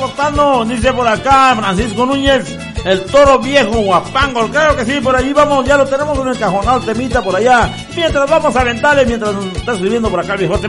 costando, dice por acá Francisco Núñez, el toro viejo guapango, claro que sí, por allí vamos, ya lo tenemos en el cajonado temita por allá, mientras vamos a aventarle, mientras nos está escribiendo por acá el viejote.